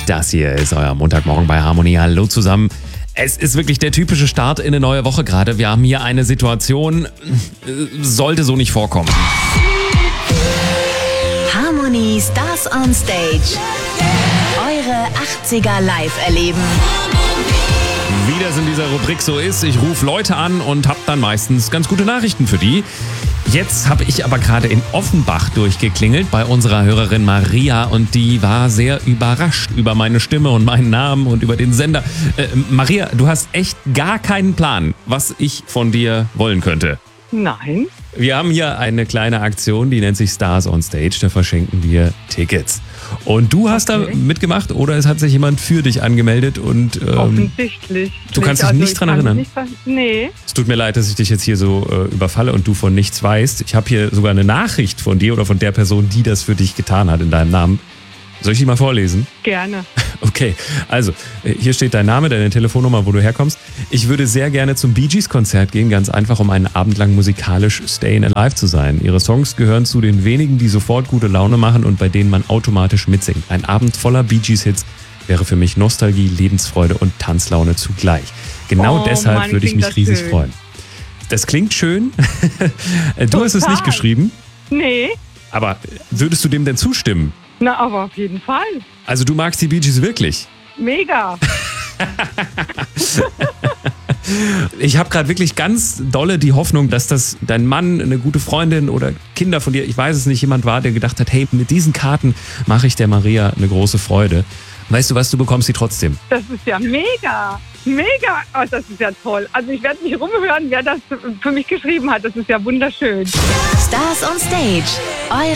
Das hier ist euer Montagmorgen bei Harmonie. Hallo zusammen. Es ist wirklich der typische Start in eine neue Woche gerade. Wir haben hier eine Situation, sollte so nicht vorkommen. Harmonie Stars on Stage. Eure 80er live erleben. Wie das in dieser Rubrik so ist, ich rufe Leute an und habe dann meistens ganz gute Nachrichten für die. Jetzt habe ich aber gerade in Offenbach durchgeklingelt bei unserer Hörerin Maria und die war sehr überrascht über meine Stimme und meinen Namen und über den Sender. Maria, du hast echt gar keinen Plan, was ich von dir wollen könnte. Nein. Wir haben hier eine kleine Aktion, die nennt sich Stars on Stage. Da verschenken wir Tickets. Und du hast da mitgemacht oder es hat sich jemand für dich angemeldet und Offensichtlich. du kannst dich nicht dran erinnern? Nee. Es tut mir leid, dass ich dich jetzt hier so überfalle und du von nichts weißt. Ich habe hier sogar eine Nachricht von dir oder von der Person, die das für dich getan hat in deinem Namen. Soll ich die mal vorlesen? Gerne. Okay, also hier steht dein Name, deine Telefonnummer, wo du herkommst. Ich würde sehr gerne zum Bee Gees Konzert gehen, ganz einfach, um einen Abend lang musikalisch Stayin' Alive zu sein. Ihre Songs gehören zu den wenigen, die sofort gute Laune machen und bei denen man automatisch mitsingt. Ein Abend voller Bee Gees Hits wäre für mich Nostalgie, Lebensfreude und Tanzlaune zugleich. Genau deshalb würde ich mich riesig freuen. Das klingt schön. Du hast es nicht geschrieben. Nee. Aber würdest du dem denn zustimmen? Na, aber auf jeden Fall. Also du magst die Bee Gees wirklich? Mega. Ich habe gerade wirklich ganz dolle die Hoffnung, dass das dein Mann, eine gute Freundin oder Kinder von dir, ich weiß es nicht, jemand war, der gedacht hat, hey, mit diesen Karten mache ich der Maria eine große Freude. Weißt du was, du bekommst sie trotzdem. Das ist ja mega. Mega. Oh, das ist ja toll. Also ich werde nicht rumhören, wer das für mich geschrieben hat. Das ist ja wunderschön. Stars on Stage. Eure